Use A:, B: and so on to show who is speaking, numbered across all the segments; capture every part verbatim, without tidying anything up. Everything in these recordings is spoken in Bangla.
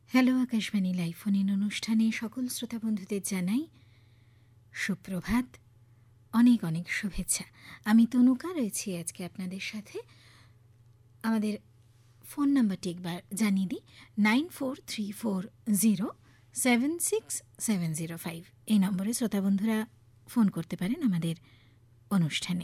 A: Hello Akashvani live phone in অনুষ্ঠানে সকল শ্রোতা বন্ধুদের জানাই সুপ্রভাত, অনেক অনেক শুভেচ্ছা। আমি তনুকা রয়েছি আজকে আপনাদের সাথে। আমাদের ফোন নাম্বারটি একবার জানিয়ে দিই, nine four three four zero seven six seven zero five. এই নম্বরে শ্রোতা বন্ধুরা ফোন করতে পারেন আমাদের অনুষ্ঠানে।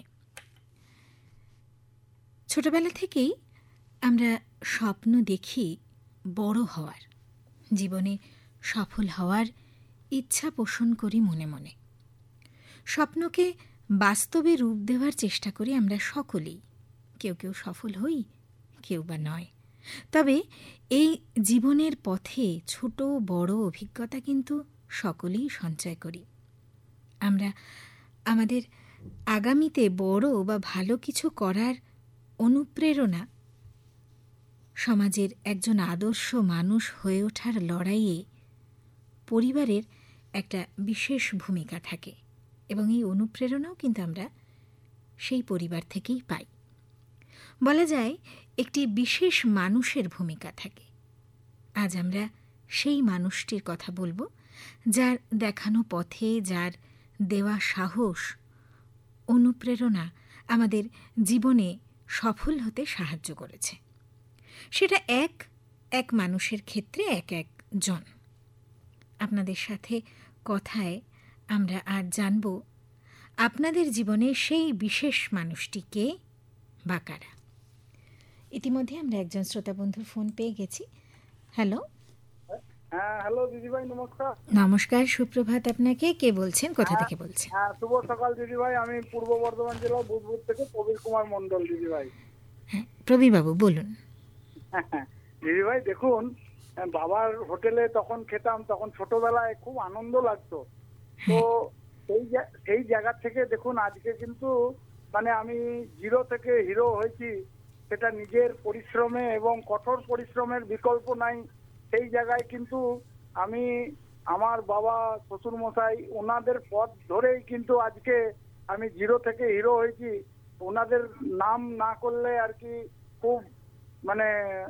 A: ছোটবেলা থেকেই আমরা স্বপ্ন দেখি বড় হওয়ার, জীবনে সফল হওয়ার ইচ্ছা পোষণ করি মনে মনে। স্বপ্নকে বাস্তবে রূপ দেওয়ার চেষ্টা করি আমরা সকলেই। কেউ কেউ সফল হই, কেউ বা নয়। তবে এই জীবনের পথে ছোট বড় অভিজ্ঞতা কিন্তু সকলেই সঞ্চয় করি। আমরা আমাদের আগামীতে বড় বা ভালো কিছু করার অনুপ্রেরণা সমাজের একজন আদর্শ মানুষ হয়ে ওঠার লড়াইয়ে পরিবারের একটা বিশেষ ভূমিকা থাকে এবং এই অনুপ্রেরণাও কিন্তু আমরা সেই পরিবার থেকেই পাই। বলা যায় একটি বিশেষ মানুষের ভূমিকা থাকে। আজ আমরা সেই মানুষটির কথা বলবো, যার দেখানো পথে, যার দেওয়া সাহস, অনুপ্রেরণা আমাদের জীবনে সফল হতে সাহায্য করেছে। সেটা এক এক মানুষের ক্ষেত্রে এক এক জন। আপনাদের সাথে কথায় আমরা আজ জানব আপনাদের জীবনে সেই বিশেষ মানুষটিকে বা কারা। ইতিমধ্যে আমরা একজন শ্রোতা বন্ধুর ফোন পেয়ে গেছি। হ্যালো।
B: হ্যাঁ, হ্যালো দিদিভাই, নমস্কার।
A: নমস্কার, সুপ্রভাত আপনাকে। কে বলছেন, কোথা থেকে বলছেন?
B: হ্যাঁ, শুভ সকাল দিদিভাই। আমি পূর্ব বর্ধমান জেলা বুধবুদ থেকে প্রবীর কুমার মন্ডল দিদিভাই।
A: হ্যাঁ, প্রবীর বাবু বলুন।
B: দিদিভাই দেখুন, বাবার হোটেলে তখন খেতাম, তখন ছোটবেলায় খুব আনন্দ লাগতো। তো সেই সেই জায়গা থেকে দেখুন আজকে কিন্তু মানে আমি জিরো থেকে হিরো হয়েছি, সেটা নিজের পরিশ্রমে এবং কঠোর পরিশ্রমের বিকল্প নাই। সেই জায়গায় কিন্তু আমি আমার বাবা শ্বশুর মশাই ওনাদের পথ ধরেই কিন্তু আজকে আমি জিরো থেকে হিরো হয়েছি। ওনাদের নাম না করলে আর কি খুব মানে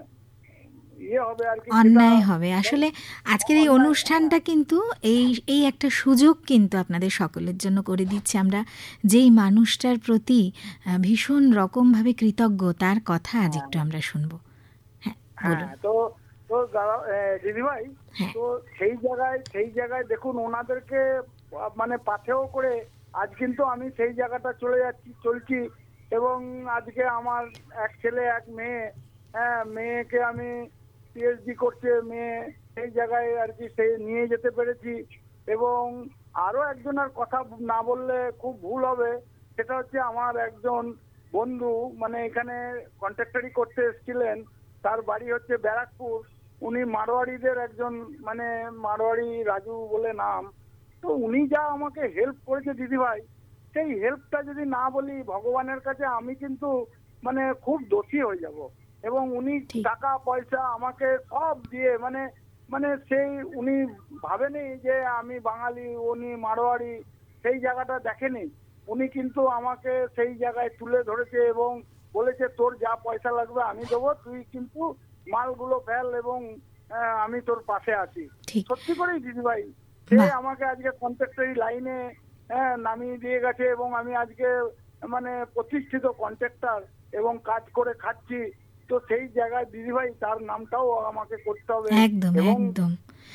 B: ইয়ে হবে আর কি,
A: অন্যায় হবে। আসলে আজকের এই অনুষ্ঠানটা কিন্তু এই এই একটা সুযোগ কিন্তু আপনাদের সকলের জন্য করে দিচ্ছে। আমরা যেই মানুষটার প্রতি ভীষণ রকমভাবে কৃতজ্ঞ, তার কথা আজ একটু আমরা শুনবো। হ্যাঁ, বলুন।
B: তো তো দিদিভাই, তো সেই জায়গায় সেই জায়গায় দেখুন ওনাদেরকে মানে পাথেও করে আজ কিন্তু আমি সেই জায়গাটা চলে যাচ্ছি, চলছি। এবং আজকে আমার এক ছেলে এক মেয়ে, হ্যাঁ মেয়েকে আমি পিএইচডি করছে মেয়ে, সেই জায়গায় আর কি সে নিয়ে যেতে পেরেছি। এবং আরো একজনের কথা না বললে খুব ভুল হবে, সেটা হচ্ছে আমার একজন বন্ধু, মানে এখানে কন্ট্রাক্টরি করতে এসেছিলেন, তার বাড়ি হচ্ছে ব্যারাকপুর। উনি মারোয়াড়িদের একজন, মানে মারোয়াড়ি রাজু বলে নাম। তো উনি যা আমাকে হেল্প করেছে দিদিভাই, সেই হেল্পটা যদি না বলি ভগবানের কাছে আমি কিন্তু মানে খুব দোষী হয়ে যাব। এবং উনি টাকা পয়সা আমাকে সব দিয়ে মানে মানে সেই উনি ভাবেনি যে আমি বাঙালি, উনি মারোয়াড়ি, সেই জায়গাটা দেখেনি। উনি কিন্তু আমাকে সেই জায়গায় তুলে ধরেছে এবং বলেছে তোর যা পয়সা লাগবে আমি দেবো, তুই কিন্তু মালগুলো ফেল এবং আমি তোর পাশে আছি। সত্যি করেই দিদিভাই, সে আমাকে আজকে কন্ট্রাক্টরি লাইনে নামিয়ে দিয়ে গেছে এবং আমি আজকে মানে প্রতিষ্ঠিত কন্ট্রাক্টর এবং কাজ করে খাচ্ছি। তো সেই জায়গায় দিদিভাই তার নামটাও আমাকে করতে হবে।
A: একদম একদম।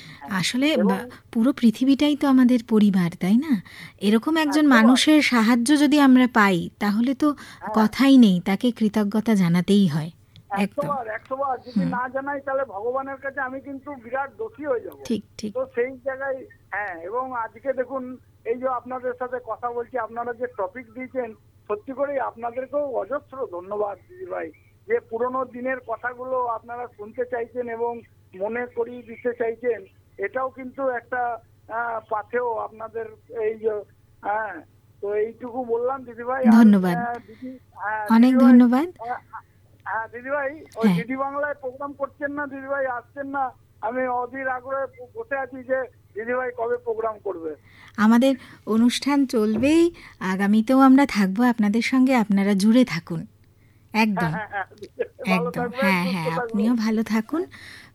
A: আসলে পুরো পৃথিবীটাই তো আমাদের পরিবার, তাই না? এরকম একজন মানুষের সাহায্য যদি আমরা পাই তাহলে তো কথাই নেই, তাকে কৃতজ্ঞতা জানাতেই হয়।
B: একশোবার একশোবার যদি না জানাই তাহলে ভগবানের কাছে আমি কিন্তু বিরাট দোষী হয়ে যাব।
A: ঠিক ঠিক।
B: তো সেই জায়গায় হ্যাঁ, এবং আজকে দেখুন এই যে আপনাদের সাথে কথা বলছি, আপনারা যে টপিক দিয়েছেন, সত্যি করেই আপনাদেরকেও অজস্র ধন্যবাদ দিদিভাই, যে পুরোনো দিনের কথাগুলো আপনারা শুনতে চাইছেন এবং মনে করিয়ে দিতে চাইছেন। এটাও কিন্তু একটা পাথেও আপনাদের এই যে হ্যাঁ। তো এইটুকু বললাম দিদিভাই।
A: ধন্যবাদ, অনেক ধন্যবাদ।
B: হ্যাঁ দিদিভাই, ওই ডিডি বাংলায় প্রোগ্রাম করছেন না দিদিভাই, আসছেন না? আমি অধীর আগ্রহে বসে আছি যে দিদিভাই কবে প্রোগ্রাম করবে।
A: আমাদের অনুষ্ঠান চলবেই, আগামীতেও আমরা থাকবো আপনাদের সঙ্গে। আপনারা জুড়ে থাকুন। একদম একদম। হ্যাঁ হ্যাঁ, আপনিও ভালো থাকুন।